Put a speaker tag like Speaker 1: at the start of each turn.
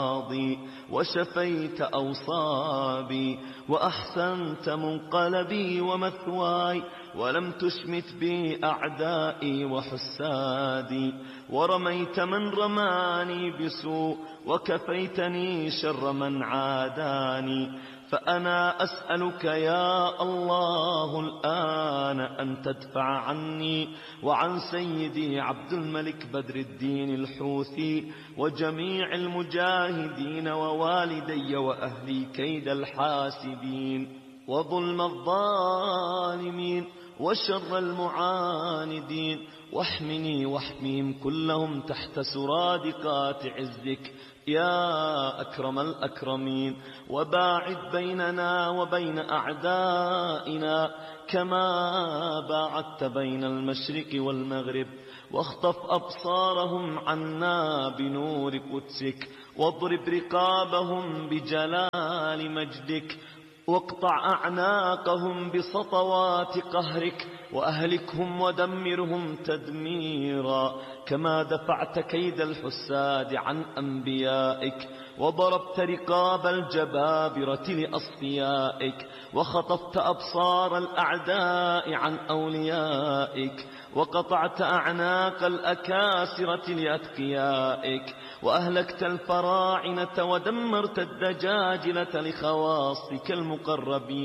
Speaker 1: وشفيت أوصابي وأحسنت منقلبي ومثواي، ولم تشمت بي أعدائي وحسادي، ورميت من رماني بسوء وكفيتني شر من عاداني. فأنا أسألك يا الله الآن أن تدفع عني وعن سيدي عبد الملك بدر الدين الحوثي وجميع المجاهدين ووالدي وأهلي كيد الحاسدين وظلم الظالمين وشر المعاندين، واحمني واحميهم كلهم تحت سرادقات عزك يا أكرم الأكرمين، وباعد بيننا وبين أعدائنا كما باعدت بين المشرق والمغرب، واخطف أبصارهم عنا بنور قدسك، واضرب رقابهم بجلال مجدك، واقطع أعناقهم بسطوات قهرك، وأهلكهم ودمرهم تدميرا، كما دفعت كيد الحساد عن أنبيائك، وضربت رقاب الجبابرة لأصفيائك، وخطفت أبصار الأعداء عن أوليائك، وقطعت أعناق الأكاسرة لأتقيائك، وأهلكت الفراعنة ودمرت الدجاجلة لخواصك المقربين.